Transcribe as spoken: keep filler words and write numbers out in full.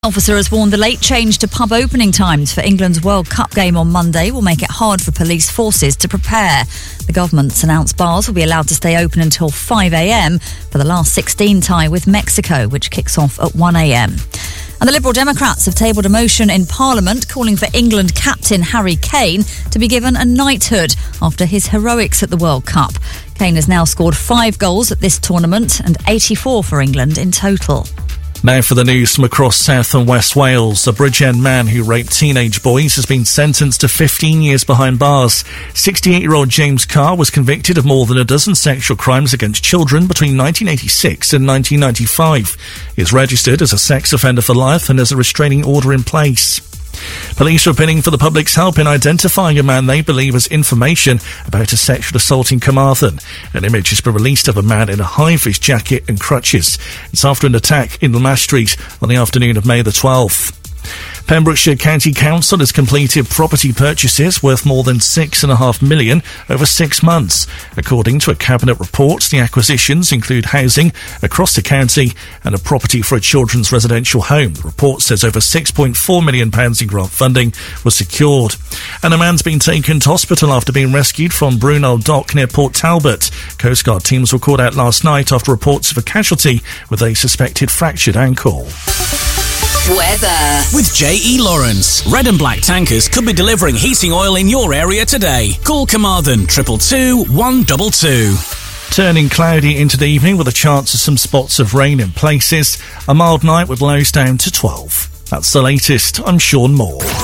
Officer has warned the late change to pub opening times for England's World Cup game on Monday will make it hard for police forces to prepare. The government's announced bars will be allowed to stay open until five a.m. for the last sixteen tie with Mexico, which kicks off at one a.m. And the Liberal Democrats have tabled a motion in Parliament calling for England captain Harry Kane to be given a knighthood after his heroics at the World Cup. Kane has now scored five goals at this tournament and eighty-four for England in total. Now for the news from across South and West Wales. A Bridgend man who raped teenage boys has been sentenced to fifteen years behind bars. sixty-eight-year-old James Carr was convicted of more than a dozen sexual crimes against children between nineteen eighty-six and nineteen ninety-five. He is registered as a sex offender for life and has a restraining order in place. Police are appealing for the public's help in identifying a man they believe has information about a sexual assault in Carmarthen. An image has been released of a man in a high-vis jacket and crutches. It's after an attack in Lamash Street on the afternoon of May the twelfth. Pembrokeshire County Council has completed property purchases worth more than six and a half million over six months. According to a cabinet report, the acquisitions include housing across the county and a property for a children's residential home. The report says over six point four million pounds in grant funding was secured. And a man's been taken to hospital after being rescued from Brunel Dock near Port Talbot. Coast Guard teams were called out last night after reports of a casualty with a suspected fractured ankle. Weather. With J E Lawrence. Red and Black Tankers could be delivering heating oil in your area today. Call Carmarthen triple two one two two. Turning cloudy into the evening with a chance of some spots of rain in places. A mild night with lows down to twelve. That's the latest. I'm Sean Moore.